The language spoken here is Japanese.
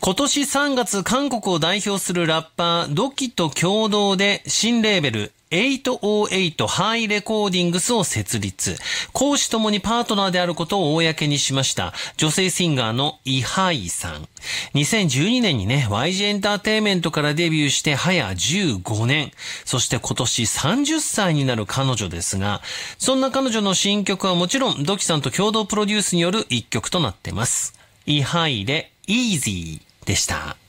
今年3月、韓国を代表するラッパー、ドキと共同で新レーベル、808ハイレコーディングスを設立。公私ともにパートナーであることを公にしました。女性シンガーのイハイさん。2012年にね、YG エンターテイメントからデビューして早15年。そして今年30歳になる彼女ですが、そんな彼女の新曲はもちろん、ドキさんと共同プロデュースによる一曲となっています。イハイで Easy でした。